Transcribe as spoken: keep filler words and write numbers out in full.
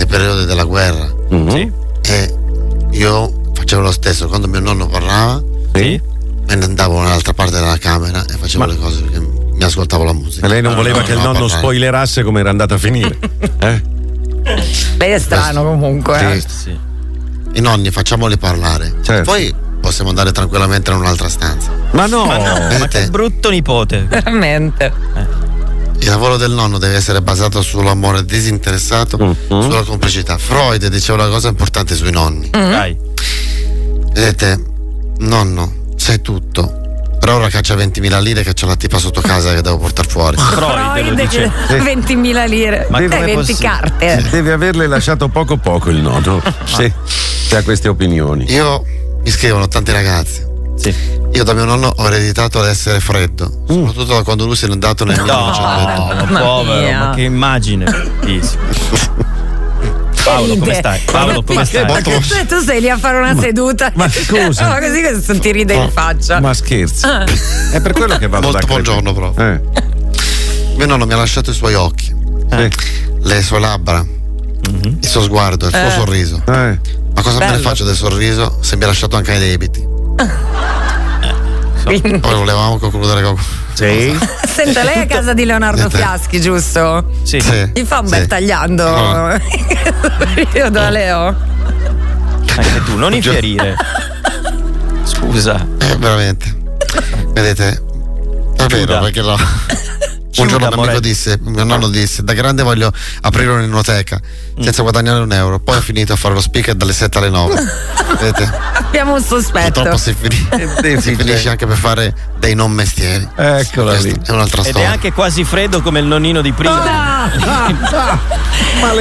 periodi della guerra. Mm-hmm. Sì. E io facevo lo stesso, quando mio nonno parlava, sì, me ne andavo un'altra parte della camera e facevo Ma... le cose perché mi ascoltavo la musica. E lei non voleva no, che il nonno parlare. spoilerasse come era andata a finire. eh? Beh, è strano Questo, comunque. Sì, sì. I nonni facciamoli parlare. Certo. Poi possiamo andare tranquillamente in un'altra stanza. Ma no, ma, no, ma che brutto nipote. Veramente. Eh. Il lavoro del nonno deve essere basato sull'amore disinteressato, mm-hmm. sulla complicità. Freud diceva una cosa importante sui nonni. Mm-hmm. Dai. Vedete, nonno, sai tutto. Per ora caccia ventimila lire che c'è la tipa sotto casa che devo portare fuori. Freud lo dice. ventimila lire. Ma eh, venti carte. Deve averle lasciato poco poco il nodo. Sì, se ha queste opinioni. Io mi scrivono tanti ragazzi. Sì. Io da mio nonno ho ereditato l'essere freddo, mm. soprattutto da quando lui se n'è andato nel no, millenovecento. No, povero, ma che immagine. Paolo, come stai? Paolo, come stai? Molto... Tu sei lì a fare una ma, seduta. Ma scusa. No, così che ti ride no, in faccia. Ma scherzi. Ah. È per quello che vado Molto da buongiorno proprio. Eh. Mio nonno mi ha lasciato i suoi occhi, eh. le sue labbra, mm-hmm. il suo sguardo, il suo eh. sorriso. Eh. Ma cosa Bello. me ne faccio del sorriso se mi ha lasciato anche i debiti? Eh, so. Poi volevamo concludere con... Sì. Senta, lei è a casa di Leonardo Fiaschi, giusto? Sì. sì. Gli fa un bel sì. tagliando. No. Io da Leo. Anche tu, non infierire. Scusa. Eh, veramente. Vedete? È vero, perché no. Un giorno mio amico disse, mio nonno disse, da grande voglio aprire un'enoteca senza guadagnare un euro. Poi ho finito a fare lo speaker dalle sette alle nove. Vedete? Abbiamo un sospetto. Purtroppo si, fin- si finisce anche per fare dei non mestieri. Eccola lì. È un'altra Ed storia. Ed è anche quasi freddo come il nonnino di prima. Ah, ah, ah.